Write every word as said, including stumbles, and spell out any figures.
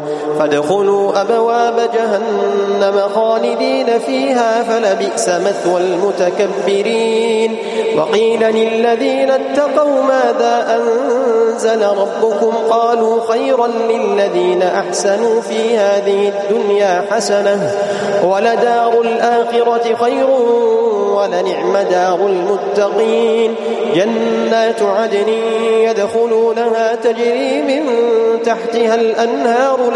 فادخلوا أبواب جهنم خالدين فيها فلبئس مثوى المتكبرين. وقيل للذين اتقوا ماذا أنزل ربكم قالوا خيرا للذين أحسنوا في هذه الدنيا حسنة ولدار الآخرة خير ولنعم دار المتقين. جنات عدن يدخلونها تجري من تحتها الأنهار